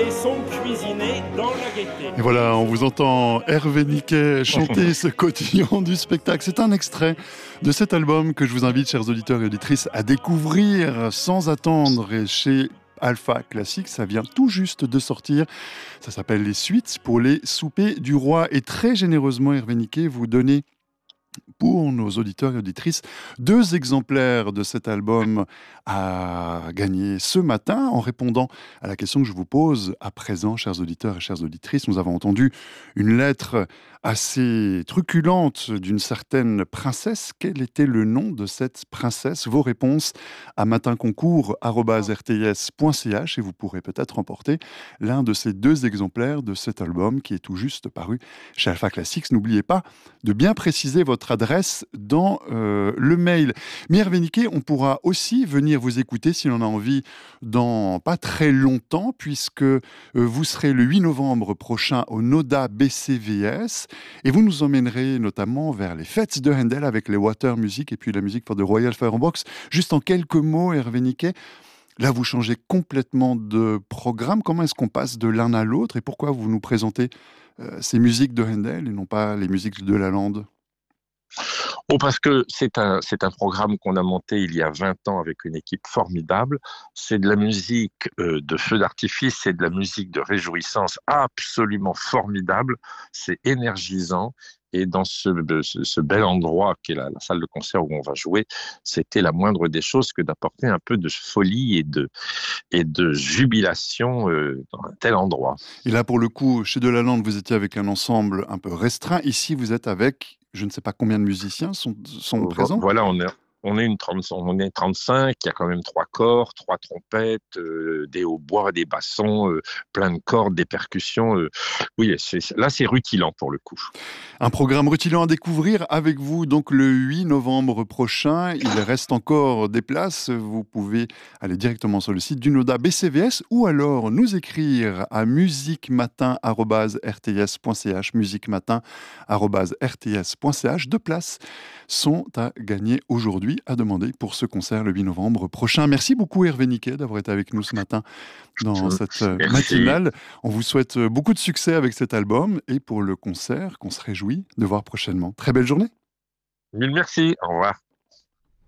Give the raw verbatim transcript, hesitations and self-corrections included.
et sont cuisinés dans la gaieté. Et voilà, on vous entend Hervé Niquet chanter ce cotillon du spectacle. C'est un extrait de cet album que je vous invite, chers auditeurs et auditrices, à découvrir sans attendre. Et chez Alpha Classique, ça vient tout juste de sortir. Ça s'appelle Les Suites pour les soupers du roi. Et très généreusement, Hervé Niquet, vous donnez pour nos auditeurs et auditrices deux exemplaires de cet album à gagner ce matin en répondant à la question que je vous pose à présent, chers auditeurs et chères auditrices. Nous avons entendu une lettre assez truculente d'une certaine princesse. Quel était le nom de cette princesse? Vos réponses à matinconcours arobase r t s point c h et vous pourrez peut-être remporter l'un de ces deux exemplaires de cet album qui est tout juste paru chez Alpha Classics. N'oubliez pas de bien préciser votre adresse dans euh, le mail. Mais Hervé Niquet, on pourra aussi venir vous écouter si l'on a envie dans pas très longtemps, puisque euh, vous serez le huit novembre prochain au Noda B C V S et vous nous emmènerez notamment vers les fêtes de Handel avec les Water Music et puis la musique pour The Royal Firebox. Juste en quelques mots, Hervé Niquet, là vous changez complètement de programme. Comment est-ce qu'on passe de l'un à l'autre et pourquoi vous nous présentez euh, ces musiques de Handel et non pas les musiques de Lalande? Oh, parce que c'est un, c'est un programme qu'on a monté il y a vingt ans avec une équipe formidable. C'est de la musique euh, de feu d'artifice, c'est de la musique de réjouissance absolument formidable. C'est énergisant. Et dans ce, ce, ce bel endroit qui est la, la salle de concert où on va jouer, c'était la moindre des choses que d'apporter un peu de folie et de, et de jubilation euh, dans un tel endroit. Et là, pour le coup, chez Delalande, vous étiez avec un ensemble un peu restreint. Ici, vous êtes avec, je ne sais pas combien de musiciens sont, sont présents. Voilà, on est... On est, une trente, on est trente-cinq, il y a quand même trois corps, trois trompettes, euh, des hautbois, des bassons, euh, plein de cordes, des percussions. Euh, oui, c'est, là, c'est rutilant pour le coup. Un programme rutilant à découvrir avec vous donc le huit novembre prochain. Il reste encore des places. Vous pouvez aller directement sur le site du Noda B C V S ou alors nous écrire à musiquematin arobase r t s point c h musiquematin arobase r t s point c h. Deux places sont à gagner aujourd'hui, à demander pour ce concert le huit novembre prochain. Merci beaucoup Hervé Niquet d'avoir été avec nous ce matin dans cette Merci. matinale. On vous souhaite beaucoup de succès avec cet album et pour le concert qu'on se réjouit de voir prochainement. Très belle journée. Mille merci, au revoir.